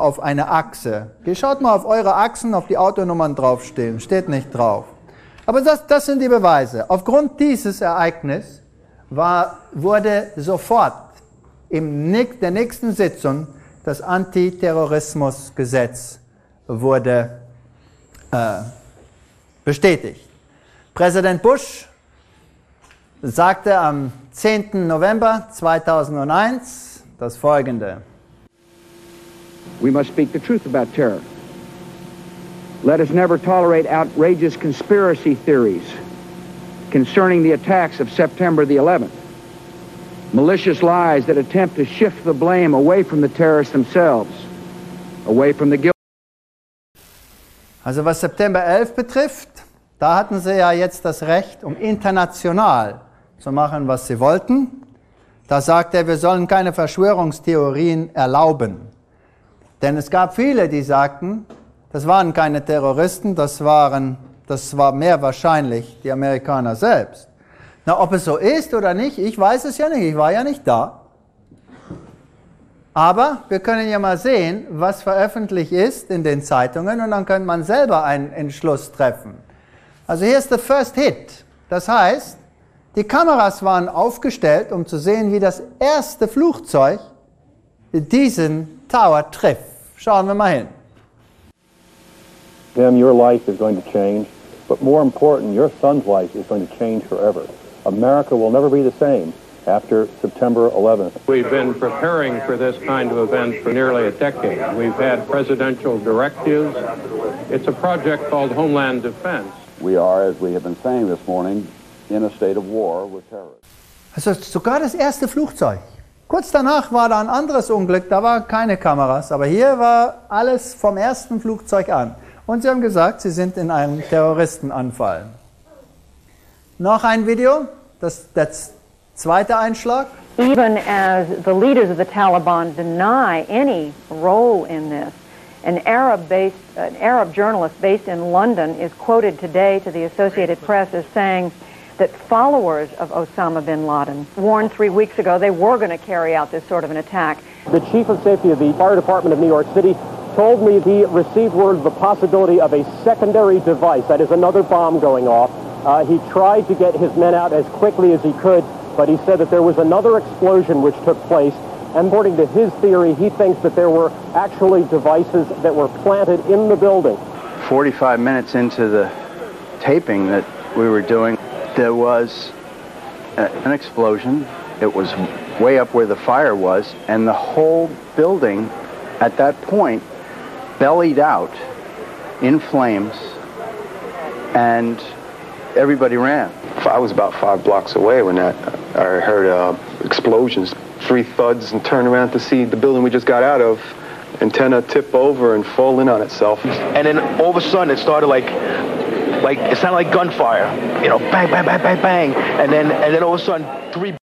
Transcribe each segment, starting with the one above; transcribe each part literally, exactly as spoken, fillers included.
auf eine Achse. Schaut mal auf eure Achsen, auf die Autonummern draufstehen. Steht nicht drauf. Aber das, das sind die Beweise. Aufgrund dieses Ereignisses war, wurde sofort in der nächsten Sitzung das Antiterrorismusgesetz wurde äh, bestätigt. Präsident Bush sagte am zehnten November zweitausendeins das Folgende. We must speak the truth about terror. Let us never tolerate outrageous conspiracy theories concerning the attacks of September the eleventh. Malicious lies that attempt to shift the blame away from the terrorists themselves, away from the guilt. Also was September elf betrifft, da hatten sie ja jetzt das Recht, um international zu machen, was sie wollten. Da sagt er, wir sollen keine Verschwörungstheorien erlauben. Denn es gab viele, die sagten, das waren keine Terroristen, das waren, das war mehr wahrscheinlich die Amerikaner selbst. Na, ob es so ist oder nicht, ich weiß es ja nicht, ich war ja nicht da. Aber wir können ja mal sehen, was veröffentlicht ist in den Zeitungen und dann kann man selber einen Entschluss treffen. Also hier ist der First Hit. Das heißt, die Kameras waren aufgestellt, um zu sehen, wie das erste Flugzeug diesen Tower trifft. Schauen wir mal hin. Tim, your life is going to change, but more important, your son's life is going to change forever. America will never be the same after September eleventh. We've been preparing for this kind of event for nearly a decade. We've had presidential directives. It's a project called Homeland Defense. We are, as we have been saying this morning, in a state of war with terrorists. Also sogar das erste Flugzeug. Kurz danach war da ein anderes Unglück, da waren keine Kameras, aber hier war alles vom ersten Flugzeug an. Und sie haben gesagt, sie sind in einem Terroristenanfall. Noch ein Video, das der zweite Einschlag. Even as the leaders of the Taliban deny any role in this, an Arab-based, an Arab journalist based in London is quoted today to the Associated Press as saying that followers of Osama bin Laden warned three weeks ago they were going to carry out this sort of an attack. The chief of safety of the fire department of New York City told me he received word of the possibility of a secondary device, that is another bomb going off. Uh, he tried to get his men out as quickly as he could, but he said that there was another explosion which took place. And according to his theory, he thinks that there were actually devices that were planted in the building. forty-five minutes into the taping that we were doing, there was a, an explosion. It was way up where the fire was, and the whole building at that point bellied out in flames, and everybody ran. I was about five blocks away when that, I heard uh, explosions, three thuds, and turned around to see the building we just got out of, antenna tip over and fall in on itself. And then all of a sudden it started like, like it sounded like gunfire, you know, bang, bang, bang, bang, bang, and then, and then all of a sudden three.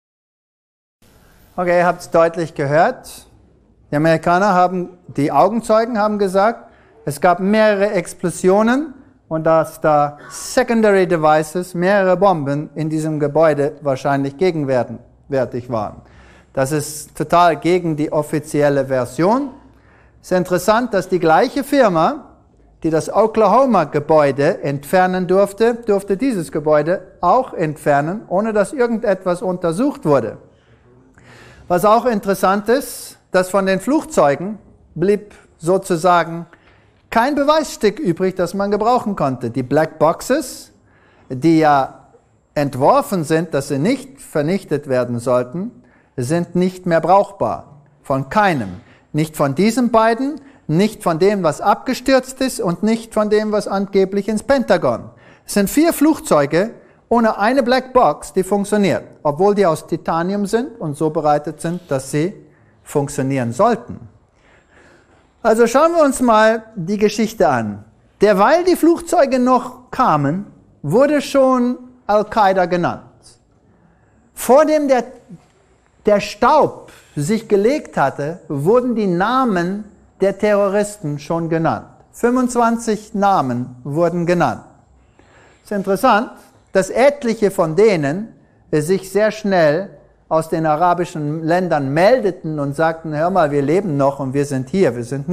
Okay, ihr habt es deutlich gehört. Die Amerikaner haben, die Augenzeugen haben gesagt, es gab mehrere Explosionen und dass da Secondary Devices, mehrere Bomben in diesem Gebäude wahrscheinlich gegenwärtig waren. Das ist total gegen die offizielle Version. Es ist interessant, dass die gleiche Firma, die das Oklahoma-Gebäude entfernen durfte, durfte dieses Gebäude auch entfernen, ohne dass irgendetwas untersucht wurde. Was auch interessant ist, dass von den Flugzeugen blieb sozusagen kein Beweisstück übrig, das man gebrauchen konnte. Die Black Boxes, die ja entworfen sind, dass sie nicht vernichtet werden sollten, sind nicht mehr brauchbar. Von keinem. Nicht von diesen beiden, nicht von dem, was abgestürzt ist und nicht von dem, was angeblich ins Pentagon. Es sind vier Flugzeuge ohne eine Black Box, die funktioniert, obwohl die aus Titanium sind und so bereitet sind, dass sie funktionieren sollten. Also schauen wir uns mal die Geschichte an. Derweil die Flugzeuge noch kamen, wurde schon Al-Qaida genannt. Vor dem der, der Staub sich gelegt hatte, wurden die Namen der Terroristen schon genannt. fünfundzwanzig Namen wurden genannt. Es ist interessant, dass etliche von denen sich sehr schnell aus den arabischen Ländern meldeten und sagten, hör mal, wir leben noch und wir sind hier, wir sind nicht